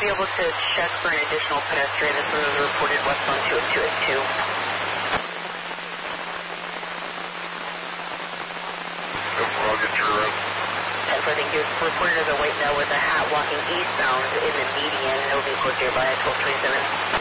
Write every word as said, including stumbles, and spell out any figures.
be able to check for an additional pedestrian? This one was reported westbound two oh two eight two. I'll get your uh, ten four, thank you. It's reported as a white male with a hat walking eastbound in the median. No vehicles nearby at twelve twenty-seven.